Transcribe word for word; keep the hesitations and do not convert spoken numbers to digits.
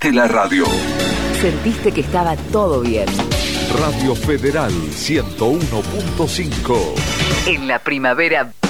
escuchaste la radio. Sentiste que estaba todo bien. Radio Federal ciento uno punto cinco. En la primavera